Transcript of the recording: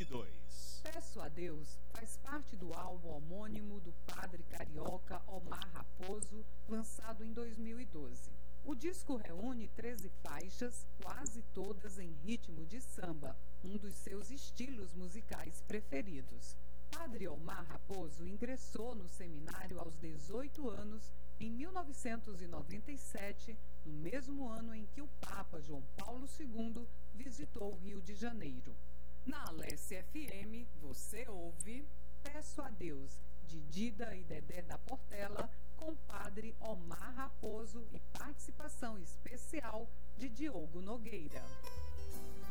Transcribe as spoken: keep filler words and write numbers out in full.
e dois. Peço a Deus faz parte do álbum homônimo do padre carioca Omar Raposo, lançado em dois mil e doze. O disco reúne treze faixas, quase todas em ritmo de samba, um dos seus estilos musicais preferidos. Padre Omar Raposo ingressou no seminário aos dezoito anos, em mil novecentos e noventa e sete, no mesmo ano em que o Papa João Paulo segundo visitou o Rio de Janeiro. Na Alesse F M, você ouve Peço a Deus, de Dida e Dedé da Portela, com Padre Omar Raposo e participação especial de Diogo Nogueira.